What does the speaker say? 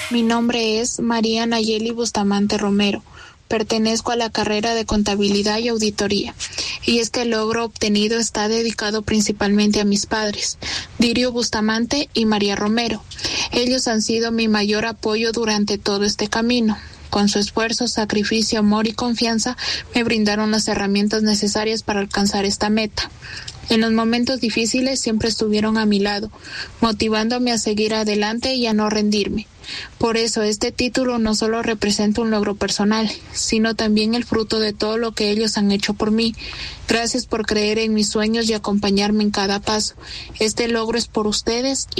Mi nombre es María Nayeli Bustamante Romero. Pertenezco a la carrera de Contabilidad y Auditoría. Y este logro obtenido está dedicado principalmente a mis padres, Dirio Bustamante y María Romero. Ellos han sido mi mayor apoyo durante todo este camino. Con su esfuerzo, sacrificio, amor y confianza, me brindaron las herramientas necesarias para alcanzar esta meta. En los momentos difíciles siempre estuvieron a mi lado, motivándome a seguir adelante y a no rendirme. Por eso este título no solo representa un logro personal, sino también el fruto de todo lo que ellos han hecho por mí. Gracias por creer en mis sueños y acompañarme en cada paso. Este logro es por ustedes y